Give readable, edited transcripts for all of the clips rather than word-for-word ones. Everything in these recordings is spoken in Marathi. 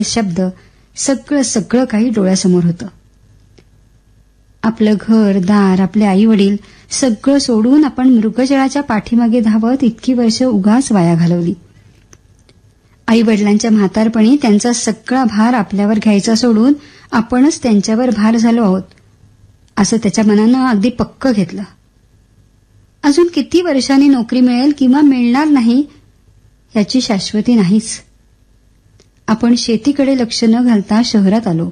शब्द सगळं सगळं काही डोळ्यासमोर होतं. आपलं घर दार, आपले आई वडील सगळं सोडून आपण मृगजळाच्या पाठीमागे धावत इतकी वर्ष उगाच वाया घालवली. आई वडिलांच्या म्हातारपणी त्यांचा सगळा भार आपल्यावर घ्यायचा सोडून आपणच त्यांच्यावर भार झालो आहोत असं त्याच्या मनानं अगदी पक्क घेतलं. अजून किती वर्षांनी नोकरी मिळेल किंवा मिळणार नाही याची शाश्वती नाहीच. आपण शेतीकडे लक्ष न घालता शहरात आलो.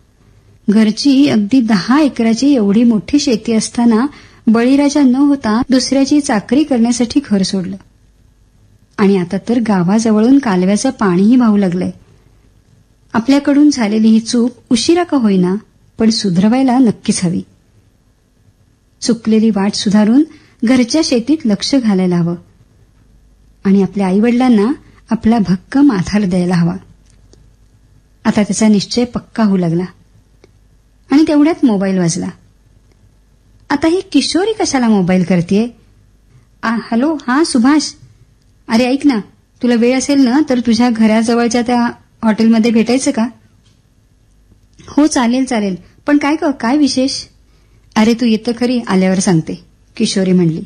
घरची अगदी 10 एकराची एवढी मोठी शेती असताना बळीराजा न होता दुसऱ्याची चाकरी करण्यासाठी घर सोडलं. आणि आता तर गावाजवळून कालव्याचं पाणीही वाहू लागलंय. आपल्याकडून झालेली ही चूक उशिरा का होईना पण सुधरवायला नक्कीच हवी. चुकलेली वाट सुधारून घरच्या शेतीत लक्ष घालायला हवं आणि आपल्या आईवडिलांना आपला भक्कम आधार द्यायला हवा. आता त्याचा निश्चय पक्का होऊ लागला आणि तेवढ्यात मोबाईल वाजला. आता ही किशोरी कशाला मोबाईल करतेय? हॅलो, हा सुभाष. अरे ऐक ना, तुला वेळ असेल ना तर तुझ्या घराजवळच्या त्या हॉटेलमध्ये भेटायचं का? हो चालेल चालेल, पण काय विशेष? अरे तू येतं खरी, आल्यावर सांगते, किशोरी म्हणली.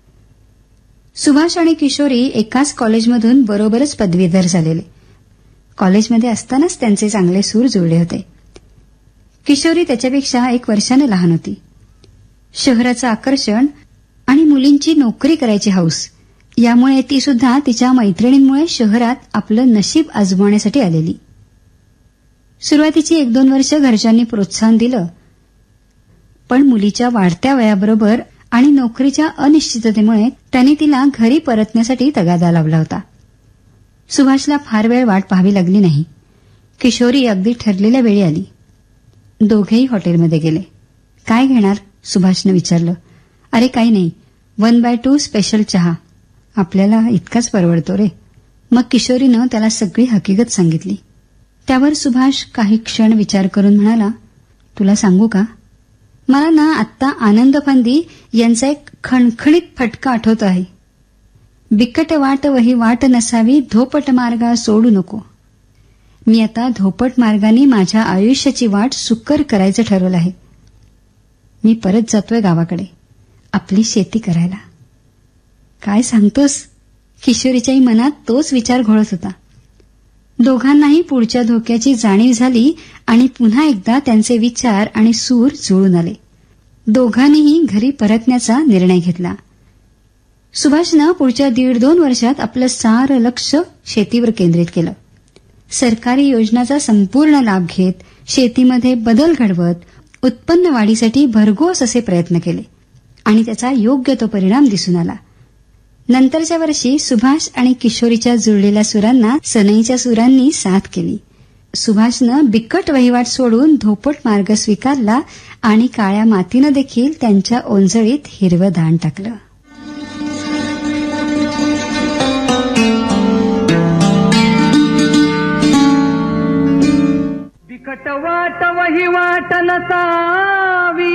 सुभाष आणि किशोरी एकाच कॉलेजमधून बरोबरच पदवीधर झालेले. कॉलेजमध्ये असतानाच त्यांचे चांगले सूर जुळले होते. किशोरी त्याच्यापेक्षा 1 वर्षाने लहान होती. शहराचं आकर्षण आणि मुलींची नोकरी करायची हौस यामुळे ती सुद्धा तिच्या मैत्रिणींमुळे शहरात आपलं नशीब आजमावण्यासाठी आलेली. सुरुवातीची 1-2 वर्ष घरच्यांनी प्रोत्साहन दिलं, पण मुलीच्या वाढत्या वयाबरोबर आणि नोकरीच्या अनिश्चिततेमुळे त्यांनी तिला घरी परतण्यासाठी तगादा लावला होता. सुभाषला फार वेळ वाट पाहावी लागली नाही. किशोरी अगदी ठरलेल्या वेळी आली. दोघेही हॉटेलमध्ये गेले. काय घेणार? सुभाषनं विचारलं. अरे काही नाही, 1/2 स्पेशल चहा. आपल्याला इतकाच परवडतो रे. मग किशोरीनं त्याला सगळी हकीकत सांगितली. त्यावर सुभाष काही क्षण विचार करून म्हणाला, तुला सांगू का, मला ना आत्ता आनंद फांदी यांचा एक खणखणीत फटका आठवत आहे. बिकट वाट वही वाट नसावी, धोपट मार्गा सोडू नको. मी आता धोपट मार्गाने माझ्या आयुष्याची वाट सुकर करायचं ठरवलं आहे. मी परत जातोय गावाकडे आपली शेती करायला. काय सांगतोस? किशोरीच्याही मनात तोच विचार घोळत होता. दोघांनाही पुढच्या धोक्याची जाणीव झाली आणि पुन्हा एकदा त्यांचे विचार आणि सूर जुळून आले. दोघांनीही घरी परतण्याचा निर्णय घेतला. सुभाषनं पुढच्या 1.5-2 वर्षात आपलं सारं लक्ष शेतीवर केंद्रित केलं. सरकारी योजनाचा संपूर्ण लाभ घेत शेतीमध्ये बदल घडवत उत्पन्न वाढीसाठी भरघोस असे प्रयत्न केले आणि त्याचा योग्य तो परिणाम दिसून आला. नंतरच्या वर्षी सुभाष आणि किशोरीच्या जुळलेल्या सुरांना सनईच्या सुरांनी साथ केली. सुभाषनं बिकट वहिवाट सोडून धोपट मार्ग स्वीकारला आणि काळ्या मातीनं देखील त्यांच्या ओंजळीत हिरवं दान टाकलं. बिकट वाट वहिवाट नसावी,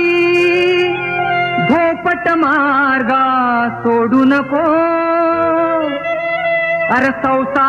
धोपट मार्गा सोडू नको. अरे संसार